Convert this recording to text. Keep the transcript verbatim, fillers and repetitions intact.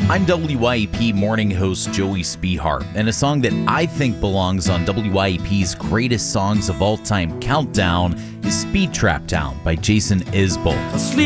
I'm W Y E P morning host Joey Spehar, and a song that I think belongs on W Y E P's Greatest Songs of All Time countdown is Speed Trap Town by Jason Isbell.